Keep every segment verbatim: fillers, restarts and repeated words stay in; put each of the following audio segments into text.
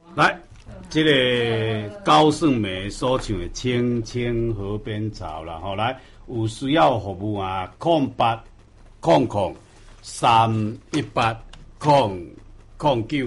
来，这个高胜美所唱的《青青河边草》啦，吼，来有需要服务啊，空八空空三一八空空九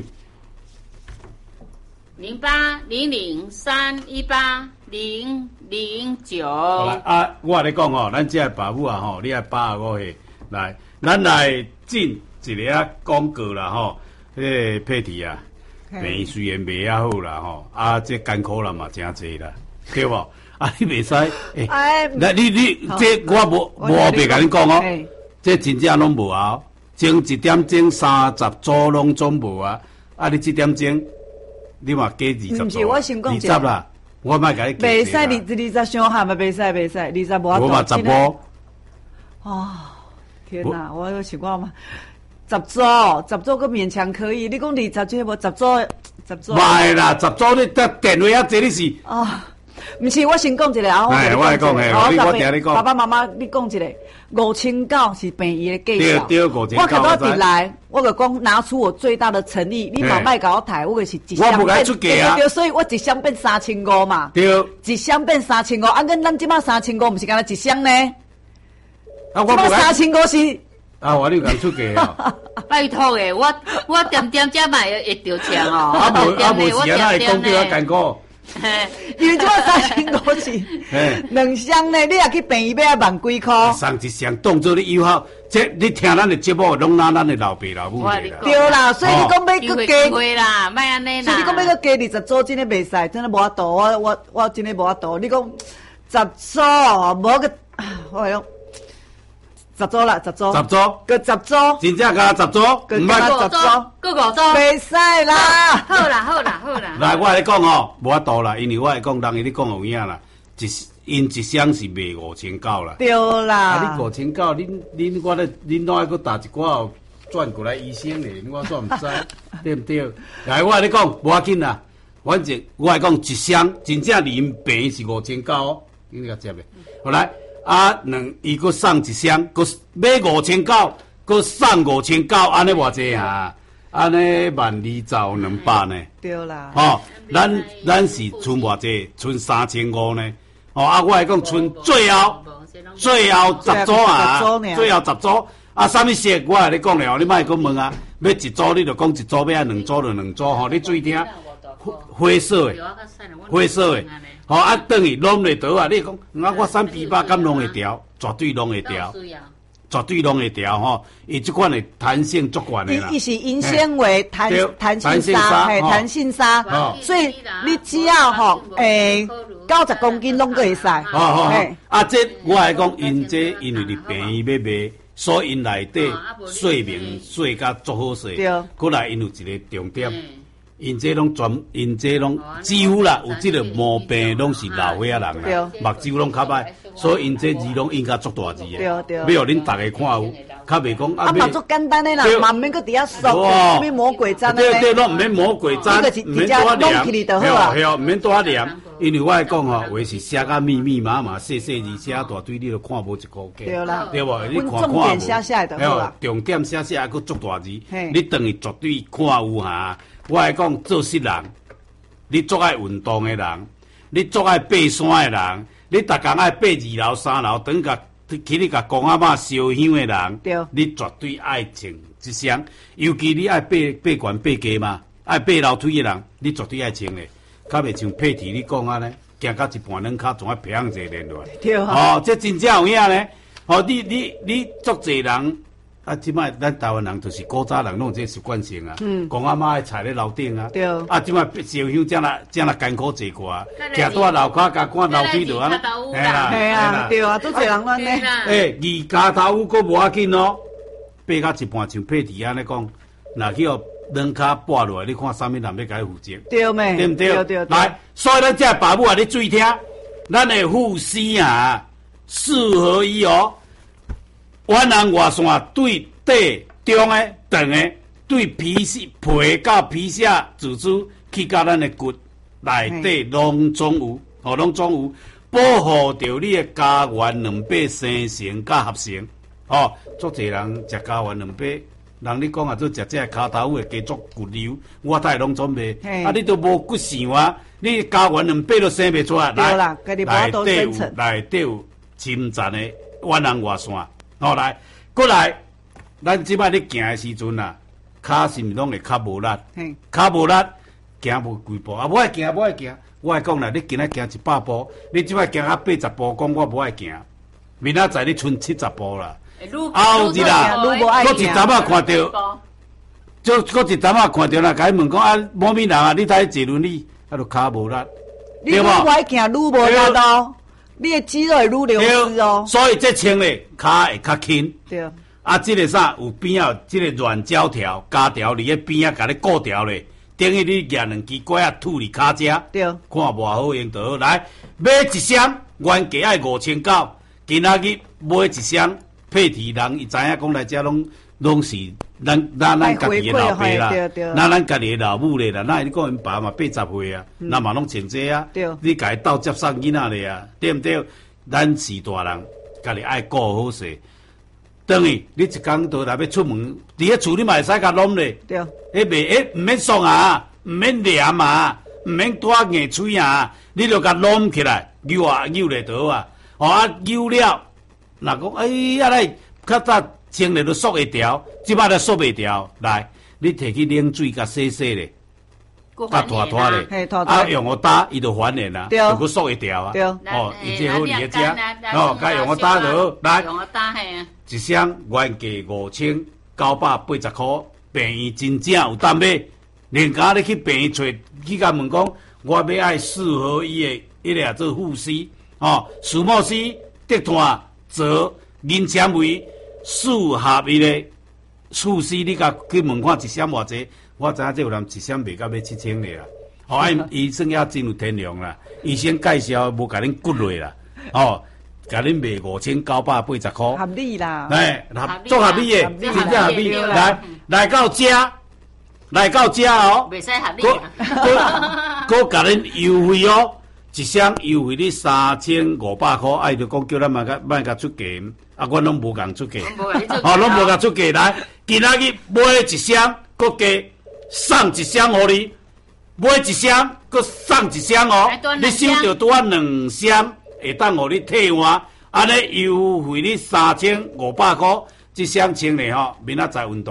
零八零零三一八零零九。 好来啊，我跟你讲吼，咱这爸母啊吼，你爱八十五岁来，咱来进一个啊广告啦吼，迄、个配题啊。病虽然袂遐好啦吼，啊，这艰苦人嘛真侪啦，对无？啊，你袂使，诶、欸，那你你这我无无白甲你讲哦，这真正拢无啊，前一点钟三十组拢总无啊，啊，你这点钟你嘛加二十组， 不是我先讲二十啦，我莫甲你加。 袂使二二十上下嘛，袂使袂使，二十无法度。 我嘛十五。 哦，天哪！我有想过嘛。十组，十组个勉强可以。你讲二十这无十组，十组。 卖啦，十组你得电话啊，这你是。 哦，毋是，我先讲一个啊，我来讲一个。我我听你讲。 爸爸妈妈，你讲一个。五千九是病医的介绍。 对对，五千九。 我看到进来，我就讲拿出我最大的诚意，你嘛莫甲我抬，我就是一箱变。 我不该出价啊。 对，所以我一箱变三千五嘛。 对。 一箱变三千五，啊，跟咱即马三千五，毋是干那一箱呢？ 啊，我不该。 三千五是。 啊，我你讲出价哦。 拜托诶，我我点点才嘛会会着枪哦。 啊无啊无是啊，那会讲叫我艰苦。 因为这三千五是两箱呢，你也去病院要万几块。 送一箱当做你友好，这你听咱的节目，拢拿咱的老爸老母的啦。 对啦，所以你讲要搁加， 会啦，莫安尼啦。 所以你讲要搁加二十组，真的袂使，真的无法度。我我我真的无法度。你讲十组，无个，我讲。十组啦，十组， 十组， 个十组， 真正加十组， 唔捌十组， 个五组， 袂使啦。 好啦，好啦，好啦。 来，我来讲哦，无法度啦，因为我来讲，人伊咧讲有影啦，一因一箱是卖五千九啦。 对啦。 啊，你五千九，恁恁我咧，恁哪会搁打一寡转过来医生咧？我怎唔知？对唔对？来，我来讲，无要紧啦，反正我来讲一箱，真正离因病是五千九，你甲接咧。好来。啊，两伊搁送一箱，搁买五千九，搁送五千九，安尼偌济啊？安尼万二走两百呢？ 对啦。 哦，咱咱是剩偌济，剩三千五呢？哦，啊，我来讲剩最后最后十组啊，最后十组啊，啥物色我来你讲了，你莫搁问啊，要一组你就讲一组，要啊两组就两组吼，你注意听，灰色的，灰色的。吼、哦、啊，等于弄袂到啊！你讲，啊，我三枇杷敢弄会调，绝对弄会调，绝对弄会调吼！伊即款的弹性足悬的啦。 伊伊是银纤维弹弹性纱，嘿，弹性纱，所以你只要吼，诶，九十公斤拢可会使。 好好好。啊，这我来讲，因这因为你病院要卖，所以因内底说明说甲足好势。对。过来因有一个重点。因这拢全，因这拢几乎啦，有这个毛病拢是老岁仔人啦，目睭拢较歹，所以因这字拢应该足大字的，要互恁大家看有，较袂讲啊。啊， 嘛足简单的啦，嘛毋免搁伫遐扫，毋免魔鬼毡对对，拢毋免魔鬼毡，毋免多量，系哦，毋免多量。因为我来讲吼，话是写甲密密麻麻、细细字写大堆，你都看无一个价，对啦，对无？你看看无，哦，重点写写还佫足大字，你等于绝对看有哈。我来讲，做事人，你足爱运动的人，你足爱爬山的人，你逐工爱爬二楼、三楼，等甲去你甲公阿嬷烧香的人，对，你绝对爱穿一双。尤其你爱爬爬悬爬低嘛，爱爬楼梯的人，你绝对爱穿的。较袂像配题你讲安尼，行到一半两骹，总爱平行坐连落来。对啊。哦，这真正有影呢。哦，你你你足侪人。啊，即摆咱台湾人就是古早人拢有这习惯性啊，嗯，公阿妈爱踩咧楼顶啊，对，啊，即摆烧香正啦正啦艰苦坐过啊，徛在楼骹甲看楼梯就安尼， 系啦，系啊，对啊，都侪人安尼。 诶，二家头有佫无要紧哦，爬到一半像配题安尼讲，若去互两骹拨落来，你看啥物人要甲伊负责？对咩？对唔对？对对。来，所以咱这爸母啊，你注意听，咱的护膝啊，四合一哦。弯人外线对底中的长的对皮丝皮到皮下自主去到咱的骨内底拢总有，哦，拢总有保护着你的家园两百生成甲合成。哦，足侪人食家园两百人你讲啊，做食这骹头的加足骨瘤，我太拢准备。啊，你都无骨想啊，你家园两百都生袂出来。 对啦，家己无都生存。 内底有侵占的远人外线，好来，过来，咱即摆咧行的时阵啊，骹是毋拢会较无力，较无力，行无几步啊，无爱行，无爱行。我爱讲啦，你今仔行一百步，你即摆行啊八十步，讲我无爱行，明仔载你剩七十步啦。后日啦，搁一阵仔看到，就搁一阵仔看到啦，甲伊问讲啊，某咪人啊，你睇坐轮椅，啊，就骹无力， 你愈爱行愈无力哦，你的肌肉会愈流失哦。 所以这穿咧骹会较轻。 对。 啊，这个啥有边啊？这个软胶条、胶条伫个边啊，甲你固条咧。等于你举两支拐啊，吐伫骹遮。 对。 看无好用就好。来，买一箱原价爱五千九，今仔日买一箱。配体人伊知影讲来遮拢拢是咱咱咱家己的老爸啦，咱咱家己的老母咧啦，那你讲因爸嘛八十岁啊，那嘛拢穿这啊，你家己斗接送囡仔咧啊，对毋对？咱是大人，家己爱顾好势。等于你一工倒来要出门，伫咧厝你嘛会使甲弄咧， 对， 迄袂迄毋免爽啊，毋免黏啊，毋免带硬嘴啊，你著甲弄起来，扭啊扭咧倒啊，哦啊扭了。若讲哎呀来，较早穿咧都缩会条，即摆都缩袂条。来，你摕去冷水甲洗洗咧，甲拖拖咧，啊用我打伊就还原啦，就搁缩会条啊。哦，伊这好伫咧遮，哦，甲用我打就好。来， 用我打嘿啊。 一箱原价五千九百八十箍，便宜真正有当买。连家你去便宜找，去甲问讲，我要爱适合伊的一个做护膝，哦，树木丝、竹炭。做银纤维四合一的护膝，你甲去问看一箱偌济？我知影这有人一箱卖到要七千咧啦。哦，啊，医生也真有天良啦，医生介绍无甲恁骨落啦，哦，甲恁卖五千九百八十箍， 合理啦， 哎，做合理的，真正合理。来来到遮，来到遮哦， 袂使合理啊， 搁甲恁优惠哦。一箱优惠你三千五百块，哎，就讲叫咱莫甲莫甲出价，啊，阮拢无共出价，哦，拢无甲出价来。今仔日买一箱，搁加送一箱互你，买一箱搁送一箱哦。你收到拄啊两箱，会当互你替换，安尼优惠你三千五百块，一箱穿咧吼，明仔载运动。